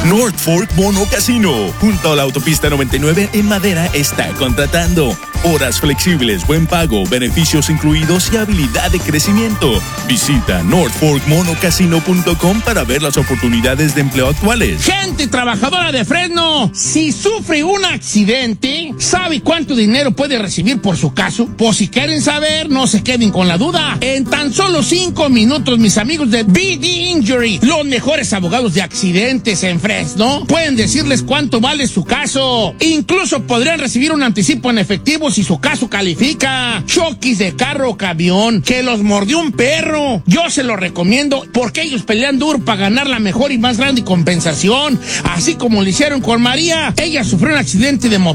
North Fork Mono Casino, junto a la autopista 99 en Madera, está contratando. Horas flexibles, buen pago, beneficios incluidos y habilidad de crecimiento. Visita northforkmonocasino.com para ver las oportunidades de empleo actuales. Gente trabajadora de Fresno, si sufre un accidente, ¿sabe cuánto dinero puede recibir por su caso? Pues si quieren saber, no se queden con la duda. En tan solo 5 minutos, mis amigos de BD Injury, los mejores abogados de accidentes en Fresno, pueden decirles cuánto vale su caso. Incluso podrían recibir un anticipo en efectivo si su caso califica. Choques de carro o camión, que los mordió un perro. Yo se lo recomiendo porque ellos pelean duro para ganar la mejor y más grande compensación. Así como lo hicieron con María. Ella sufrió un accidente de motor